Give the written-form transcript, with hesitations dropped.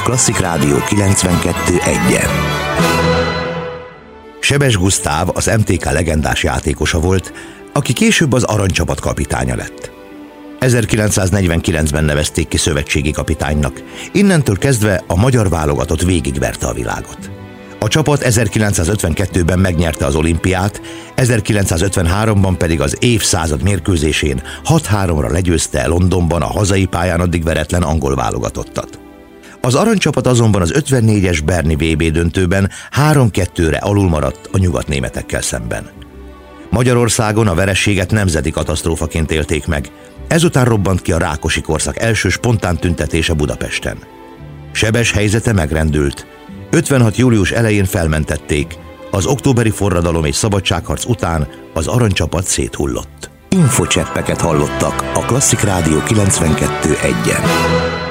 Klasszik Rádió 92.1-en. Sebes Gusztáv az MTK legendás játékosa volt, aki később az aranycsapat kapitánya lett. 1949-ben nevezték ki szövetségi kapitánynak, innentől kezdve a magyar válogatott végigverte a világot. A csapat 1952-ben megnyerte az olimpiát, 1953-ban pedig az évszázad mérkőzésén 6-3-ra legyőzte Londonban a hazai pályán addig veretlen angol válogatottat. Az aranycsapat azonban az 54-es berni VB döntőben 3-2-re alul maradt a nyugatnémetekkel szemben. Magyarországon a vereséget nemzeti katasztrófaként élték meg, ezután robbant ki a Rákosi korszak első spontán tüntetése Budapesten. Sebes helyzete megrendült, 56. július elején felmentették, az októberi forradalom és szabadságharc után az aranycsapat széthullott. Infocseppeket hallottak a Klasszik Rádió 92.1-en.